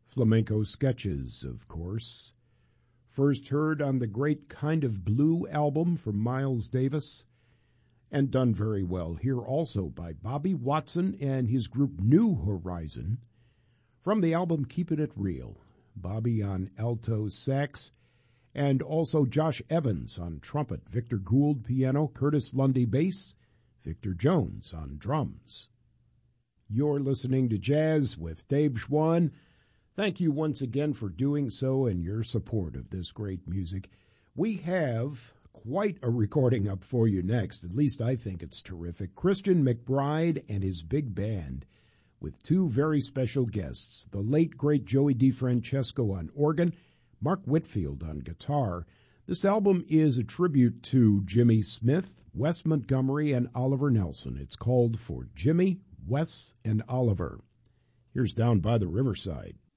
Flamenco sketches, of course. First heard on the Great Kind of Blue album from Miles Davis, and done very well here also by Bobby Watson and his group New Horizon from the album Keepin' It Real. Bobby on alto sax, and also Josh Evans on trumpet, Victor Gould piano, Curtis Lundy bass, Victor Jones on drums. You're listening to Jazz with Dave Schwann. Thank you once again for doing so and your support of this great music. We have quite a recording up for you next. At least I think it's terrific. Christian McBride and his big band with two very special guests, the late, great Joey DeFrancesco on organ, Mark Whitfield on guitar. This album is a tribute to Jimmy Smith, Wes Montgomery, and Oliver Nelson. It's called For Jimmy, Wes, and Oliver. Here's Down by the Riverside.